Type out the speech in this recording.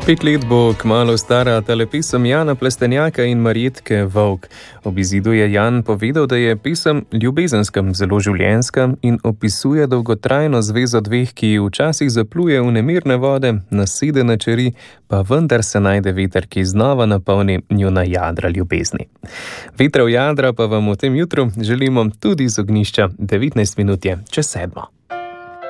5 let bo kmalu stara tale pesem Jana Plestenjaka in Marjetke Vovk. Ob izidu je Jan povedal, da je pesem ljubezenska, zelo življenjska in opisuje dolgotrajno zvezo dveh, ki včasih zapluje v nemirne vode, nasede na čeri, pa vendar se najde veter, ki znova napolni njuna jadra ljubezni. Vetrov jadra pa vam v tem jutru želimo tudi iz ognjišča. 19 minut je čez 7.